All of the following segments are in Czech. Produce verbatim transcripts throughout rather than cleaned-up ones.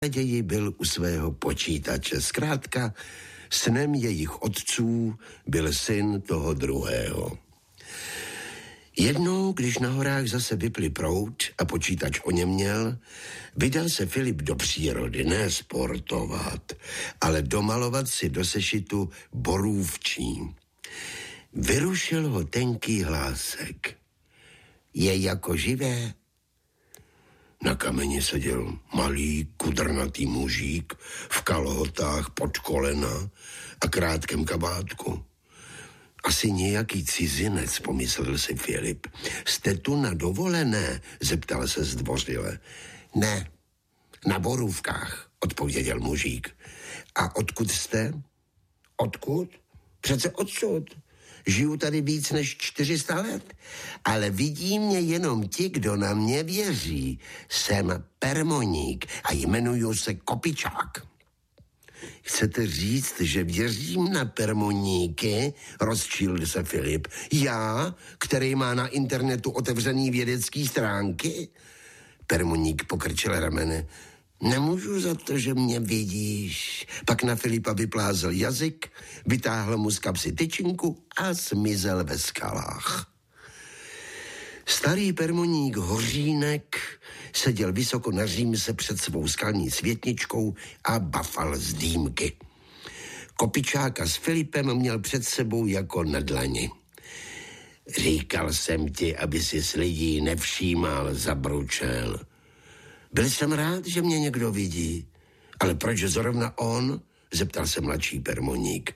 naději byl u svého počítače. Zkrátka, snem jejich otců byl syn toho druhého. Jednou, když na horách zase vypli proud a počítač oněměl, vydal se Filip do přírody, ne sportovat, ale domalovat si do sešitu borůvčí. Vyrušil ho tenký hlásek. Je jako živé? Na kameni seděl malý, kudrnatý mužík v kalhotách pod kolena a krátkém kabátku. Asi nějaký cizinec, pomyslel si Filip. Jste tu na dovolené? Zeptal se zdvořile. Ne, na borůvkách, odpověděl mužík. A odkud jste? Odkud? Přece odsud. Žiju tady víc než čtyři sta let, ale vidí mě jenom ti, kdo na mě věří. Jsem permoník a jmenuju se Kopičák. Chcete říct, že věřím na permoníky? Rozčílil se Filip. Já, který má na internetu otevřený vědecký stránky? Permoník pokrčil ramene. Nemůžu za to, že mě vidíš. Pak na Filipa vyplázl jazyk, vytáhl mu z kapsy tyčinku a zmizel ve skalách. Starý permoník Hořínek seděl vysoko na římse před svou skalní světničkou a bafal z dýmky. Kopičáka s Filipem měl před sebou jako na dlani. Říkal jsem ti, aby si s lidí nevšímal, zabručel. Byl jsem rád, že mě někdo vidí. Ale proč zrovna on? Zeptal se mladší permoník.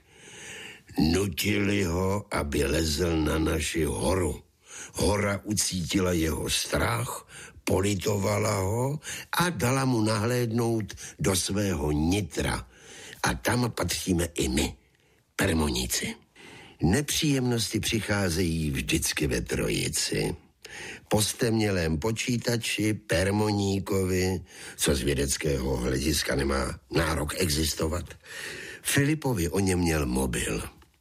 Nutili ho, aby lezl na naši horu. Hora ucítila jeho strach, politovala ho a dala mu nahlédnout do svého nitra. A tam patříme i my, permoníci. Nepříjemnosti přicházejí vždycky ve trojici. Po stemnělém počítači, permoníkovi, co z vědeckého hlediska nemá nárok existovat, Filipovi o něm měl mobil.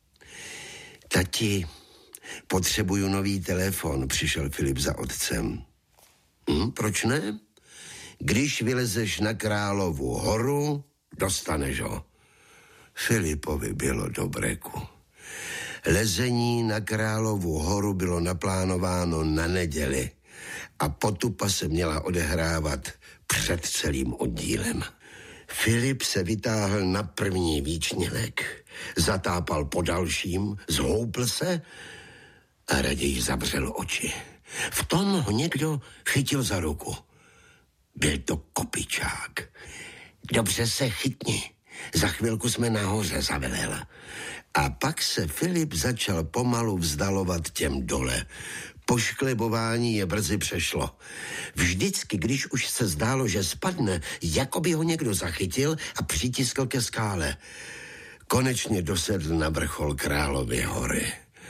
Tati, potřebuju nový telefon, přišel Filip za otcem. Hm, proč ne? Když vylezeš na Královu horu, dostaneš ho. Filipovi bylo do breku. Lezení na Královu horu bylo naplánováno na neděli a potupa se měla odehrávat před celým oddílem. Filip se vytáhl na první výčnělek, zatápal po dalším, zhoupl se a raději zavřel oči. V tom ho někdo chytil za ruku. Byl to Kopičák. Dobře se chytni, za chvilku jsme nahoře, zavelel. A pak se Filip začal pomalu vzdalovat těm dole. Pošklebování je brzy přešlo. Vždycky, když už se zdálo, že spadne, jako by ho někdo zachytil a přitiskl ke skále. Konečně dosedl na vrchol Královy hory.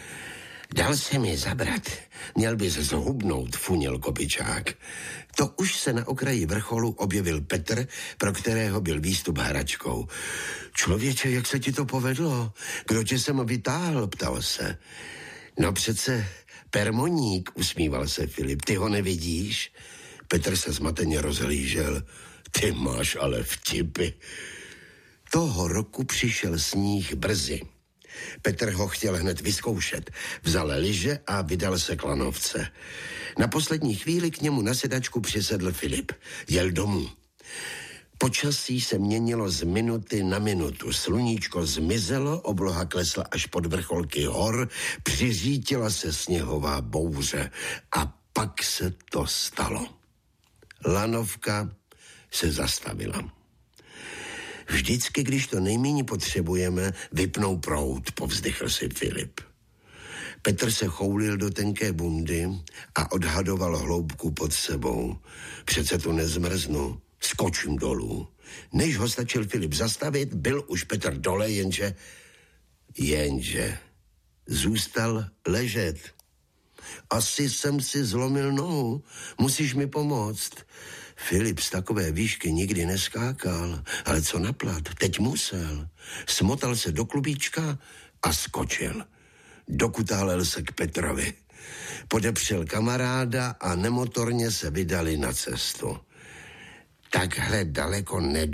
Dal se mi zabrat, měl bys zhubnout, funil Kopičák. To už se na okraji vrcholu objevil Petr, pro kterého byl výstup hračkou. Člověče, jak se ti to povedlo? Kdo tě sem vytáhl, ptal se. No přece permoník, usmíval se Filip, ty ho nevidíš? Petr se zmateně rozhlížel. Ty máš ale vtipy. Toho roku přišel sníh brzy. Petr ho chtěl hned vyzkoušet. Vzal lyže a vydal se k lanovce. Na poslední chvíli k němu na sedačku přisedl Filip. Jel domů. Počasí se měnilo z minuty na minutu. Sluníčko zmizelo, obloha klesla až pod vrcholky hor, přiřítila se sněhová bouře. A pak se to stalo. Lanovka se zastavila. Vždycky, když to nejméně potřebujeme, vypnou proud, povzdychl si Filip. Petr se choulil do tenké bundy a odhadoval hloubku pod sebou. Přece tu nezmrznu, skočím dolů. Než ho stačil Filip zastavit, byl už Petr dole, jenže... Jenže... Zůstal ležet. Asi jsem si zlomil nohu, musíš mi pomoct. Filip z takové výšky nikdy neskákal, ale co naplat, teď musel. Smotal se do klubíčka a skočil. Dokutálel se k Petrovi. Podepřel kamaráda a nemotorně se vydali na cestu. takhle daleko nedostane.